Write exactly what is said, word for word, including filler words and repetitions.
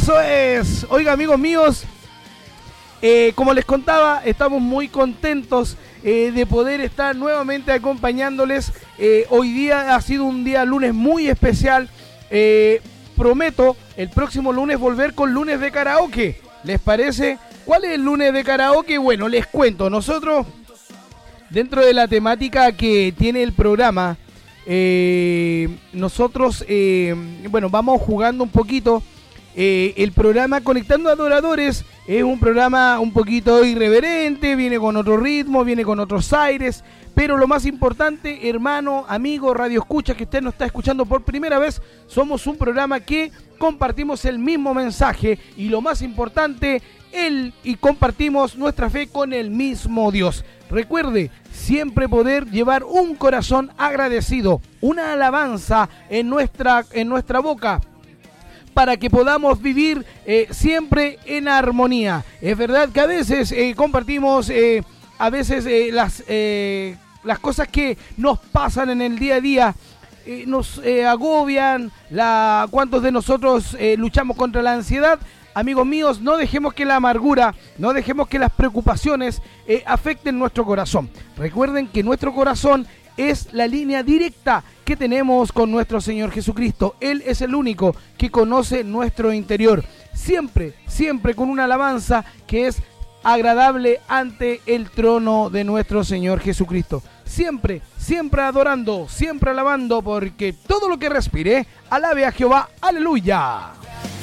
Eso es. Oiga, amigos míos, eh, como les contaba, estamos muy contentos eh, de poder estar nuevamente acompañándoles. Eh, hoy día ha sido un día lunes muy especial. Eh, prometo el próximo lunes volver con lunes de karaoke. ¿Les parece? ¿Cuál es el lunes de karaoke? Bueno, les cuento. Nosotros, dentro de la temática que tiene el programa, eh, nosotros, eh, bueno, vamos jugando un poquito. Eh, el programa Conectando Adoradores es un programa un poquito irreverente, viene con otro ritmo, viene con otros aires, pero lo más importante, hermano, amigo, radio escucha, que usted nos está escuchando por primera vez, somos un programa que compartimos el mismo mensaje y lo más importante, él y compartimos nuestra fe con el mismo Dios. Recuerde, siempre poder llevar un corazón agradecido, una alabanza en nuestra, en nuestra boca, para que podamos vivir eh, siempre en armonía. Es verdad que a veces eh, compartimos eh, a veces eh, las, eh, las cosas que nos pasan en el día a día, eh, nos eh, agobian. La, ¿Cuántos de nosotros eh, luchamos contra la ansiedad? Amigos míos, no dejemos que la amargura, no dejemos que las preocupaciones eh, afecten nuestro corazón. Recuerden que nuestro corazón es la línea directa que tenemos con nuestro Señor Jesucristo. Él es el único que conoce nuestro interior. Siempre, siempre con una alabanza que es agradable ante el trono de nuestro Señor Jesucristo. Siempre, siempre adorando, siempre alabando, porque todo lo que respire, alabe a Jehová. ¡Aleluya!